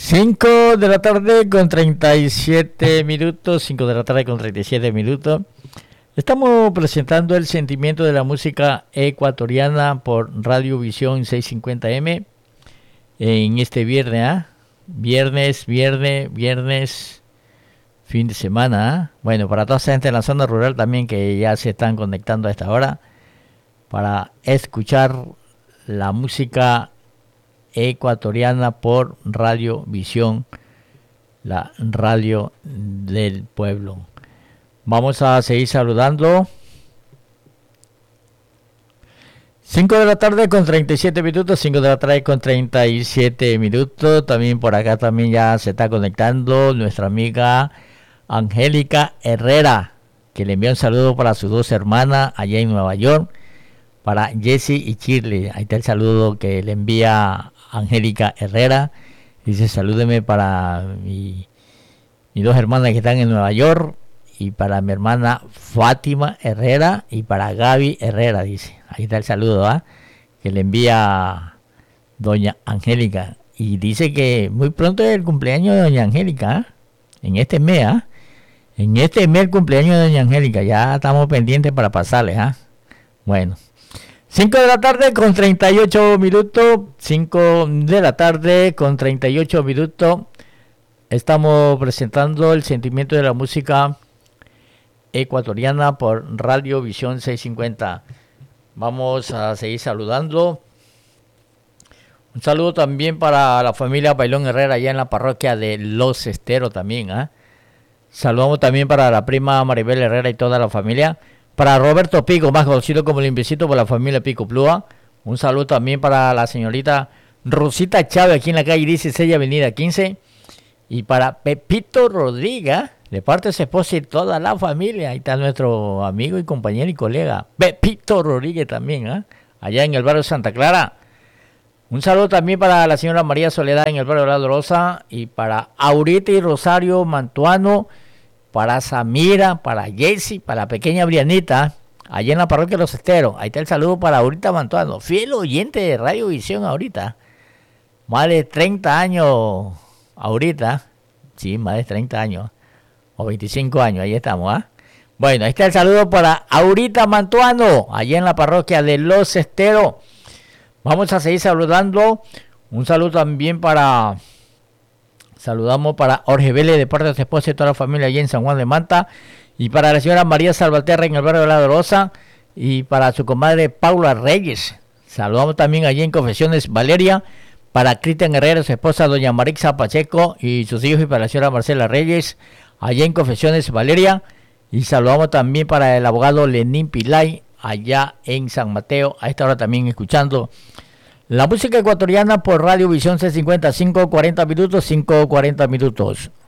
5 de la tarde con 37 minutos, 5 de la tarde con 37 minutos. Estamos presentando el sentimiento de la música ecuatoriana por Radio Visión 650M en este viernes, viernes, fin de semana. Bueno, para toda esa gente en la zona rural también que ya se están conectando a esta hora para escuchar la música ecuatoriana por Radio Visión, la radio del pueblo. Vamos a seguir saludando. 5 de la tarde con 37 minutos, 5 de la tarde con 37 minutos. También por acá también ya se está conectando nuestra amiga Angélica Herrera, que le envía un saludo para sus dos hermanas allá en Nueva York, para Jessie y Shirley. Ahí está el saludo que le envía Angélica Herrera. Dice: salúdeme para mis dos hermanas que están en Nueva York, y para mi hermana Fátima Herrera y para Gaby Herrera, dice. Ahí está el saludo que le envía doña Angélica. Y dice que muy pronto es el cumpleaños de doña Angélica, en este mes, en este mes el cumpleaños de doña Angélica. Ya estamos pendientes para pasarles, Bueno, 5 de la tarde con 38 minutos, 5 de la tarde con 38 minutos. Estamos presentando el sentimiento de la música ecuatoriana por Radio Visión 650. Vamos a seguir saludando. Un saludo también para la familia Bailón Herrera allá en la parroquia de Los Esteros también. Saludamos también para la prima Maribel Herrera y toda la familia. Para Roberto Pico, más conocido como el Limpiecito, por la familia Pico Plúa. Un saludo también para la señorita Rosita Chávez aquí en la calle 16, avenida 15. Y para Pepito Rodríguez, de parte de su esposa y toda la familia. Ahí está nuestro amigo y compañero y colega Pepito Rodríguez también, allá en el barrio Santa Clara. Un saludo también para la señora María Soledad en el barrio La Dolorosa, y para Aurita y Rosario Mantuano, para Samira, para Jessie, para la pequeña Brianita, allá en la parroquia de Los Esteros. Ahí está el saludo para Aurita Mantuano, fiel oyente de Radio Visión ahorita. Más de 30 años, Aurita. Sí, más de 30 años. O 25 años, ahí estamos, Bueno, ahí está el saludo para Aurita Mantuano, allá en la parroquia de Los Esteros. Vamos a seguir saludando. Un saludo también saludamos para Jorge Vélez, de parte de su esposa y toda la familia allí en San Juan de Manta, y para la señora María Salvaterra en el barrio de La Dolorosa, y para su comadre Paula Reyes. Saludamos también allí en Confesiones Valeria, para Cristian Herrera, su esposa doña Marixa Pacheco y sus hijos, y para la señora Marcela Reyes, allá en Confesiones Valeria. Y saludamos también para el abogado Lenín Pilay, allá en San Mateo, a esta hora también escuchando la música ecuatoriana por Radio Visión C50, 5:40 minutos, 5:40 minutos.